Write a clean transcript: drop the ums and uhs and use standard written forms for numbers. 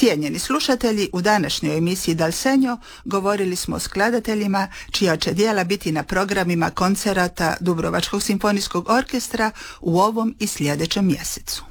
Cijenjeni slušatelji, u današnjoj emisiji Dal Segno govorili smo o skladateljima čija će djela biti na programima koncerata Dubrovačkog simfonijskog orkestra u ovom i sljedećem mjesecu.